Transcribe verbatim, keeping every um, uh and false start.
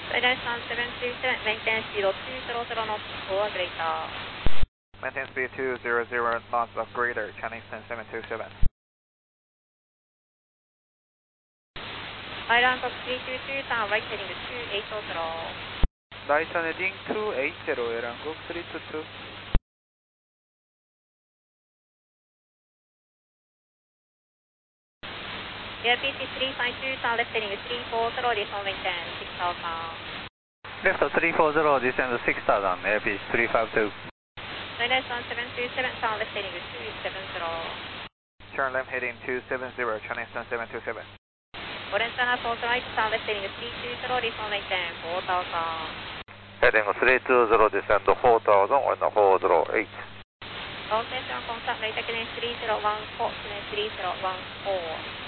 Skydive one seven two seven, maintain speed of two hundred knots or greater. Maintain speed two hundred knots or greater, Chinese ten seven two seven. Island of three two two, turn right heading two eight zero. Right heading two eight zero, Airlangok three two two. Air P C three five two, turn left heading three four zero, descend maintain six thousand. Left three four zero, descend six thousand, Air P C three five two. Skydive one seven two seven, turn left heading two seven zero. Turn left heading two seven zero, Chinese ten seven two seven. Orange Channel South right, turn left heading three two zero, descend maintain four thousand. Heading three two zero, descend four thousand, on four zero eight. All station contact, right heading three zero one four, three zero one four.